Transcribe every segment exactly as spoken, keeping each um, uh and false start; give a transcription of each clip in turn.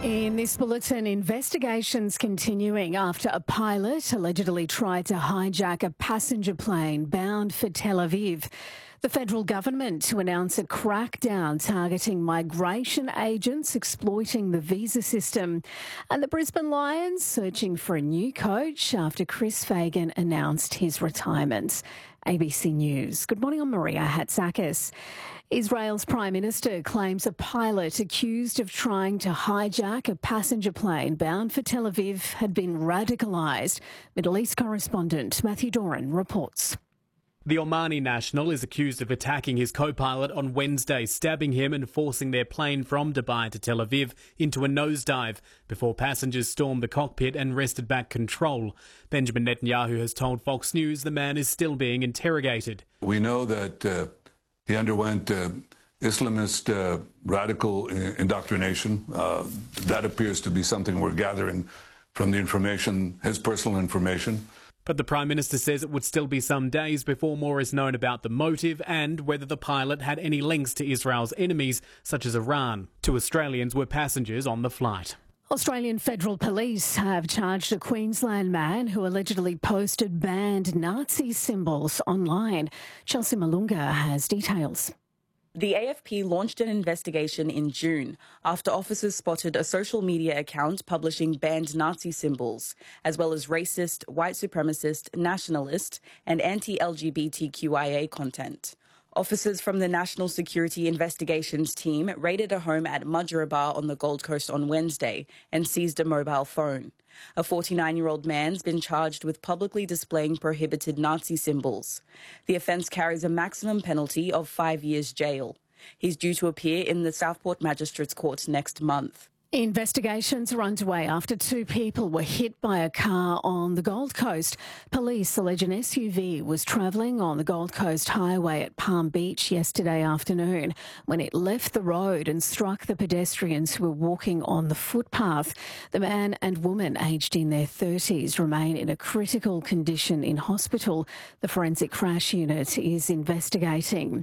In this bulletin, investigations continuing after a pilot allegedly tried to hijack a passenger plane bound for Tel Aviv. The federal government to announce a crackdown targeting migration agents exploiting the visa system. And the Brisbane Lions searching for a new coach after Chris Fagan announced his retirement. A B C News. Good morning, I'm Maria Hatzakis. Israel's Prime Minister claims a pilot accused of trying to hijack a passenger plane bound for Tel Aviv had been radicalised. Middle East correspondent Matthew Doran reports. The Omani national is accused of attacking his co-pilot on Wednesday, stabbing him and forcing their plane from Dubai to Tel Aviv into a nosedive before passengers stormed the cockpit and wrested back control. Benjamin Netanyahu has told Fox News the man is still being interrogated. We know that uh, he underwent uh, Islamist uh, radical indoctrination. Uh, that appears to be something we're gathering from the information, his personal information. But the Prime Minister says it would still be some days before more is known about the motive and whether the pilot had any links to Israel's enemies, such as Iran. Two Australians were passengers on the flight. Australian Federal Police have charged a Queensland man who allegedly posted banned Nazi symbols online. Chelsea Malunga has details. The A F P launched an investigation in June after officers spotted a social media account publishing banned Nazi symbols, as well as racist, white supremacist, nationalist and anti-L G B T Q I A content. Officers from the National Security Investigations Team raided a home at Mudgeeraba on the Gold Coast on Wednesday and seized a mobile phone. A forty-nine-year-old man's been charged with publicly displaying prohibited Nazi symbols. The offence carries a maximum penalty of five years jail. He's due to appear in the Southport Magistrates Court next month. Investigations are underway after two people were hit by a car on the Gold Coast. Police allege an S U V was travelling on the Gold Coast Highway at Palm Beach yesterday afternoon when it left the road and struck the pedestrians who were walking on the footpath. The man and woman, aged in their thirties, remain in a critical condition in hospital. The Forensic Crash Unit is investigating.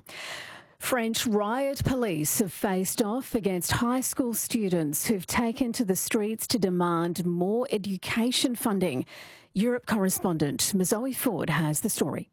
French riot police have faced off against high school students who've taken to the streets to demand more education funding. Europe correspondent Mazoe Ford has the story.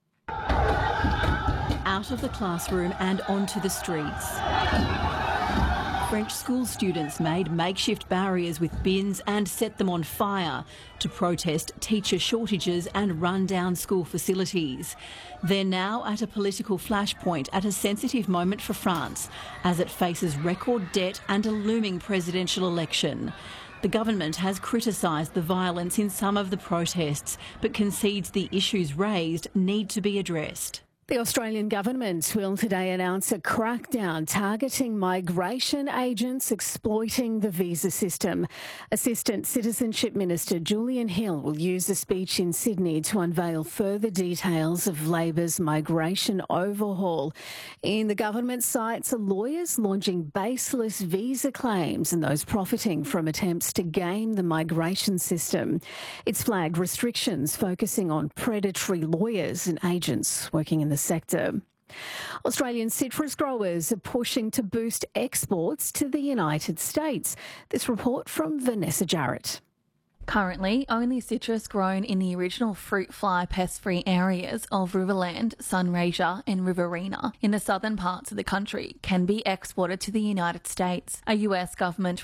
Out of the classroom and onto the streets. French school students made makeshift barriers with bins and set them on fire to protest teacher shortages and run down school facilities. They're now at a political flashpoint at a sensitive moment for France as it faces record debt and a looming presidential election. The government has criticised the violence in some of the protests but concedes the issues raised need to be addressed. The Australian government will today announce a crackdown targeting migration agents exploiting the visa system. Assistant Citizenship Minister Julian Hill will use a speech in Sydney to unveil further details of Labor's migration overhaul. In the government sights are lawyers launching baseless visa claims and those profiting from attempts to game the migration system. It's flagged restrictions focusing on predatory lawyers and agents working in the sector. Australian citrus growers are pushing to boost exports to the United States. This report from Vanessa Jarrett. Currently, only citrus grown in the original fruit fly pest-free areas of Riverland, Sunraysia and Riverina in the southern parts of the country can be exported to the United States. A U S government